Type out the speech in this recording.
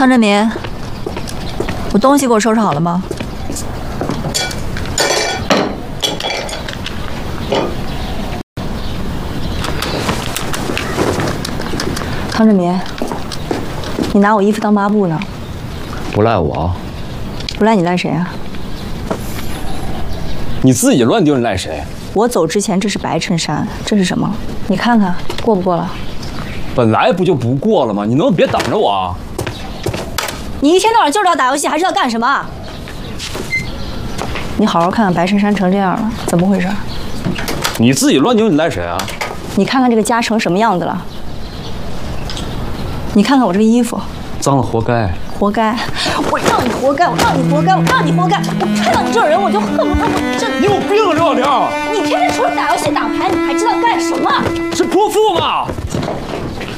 汤振民，我东西给我收拾好了吗？汤振民，你拿我衣服当抹布呢？ 不赖我， 不赖你赖谁啊？ 你自己乱丢，你赖谁？ 我走之前这是白衬衫，这是什么？你看看过不过了？ 本来不就不过了吗？你能不能别等着我啊？ 你一天到晚就知道打游戏，还知道干什么？你好好看看白衬衫成这样了，怎么回事？ 你自己乱丢，你赖谁啊？ 你看看这个家成什么样子了？你看看我这个衣服， 脏了活该。 活该！我让你活该！我让你活该！我让你活该！我看到你这种人，我就恨不得我这…… 你有病啊，赵条！ 你天天除了打游戏打牌，你还知道干什么？ 是泼妇吗？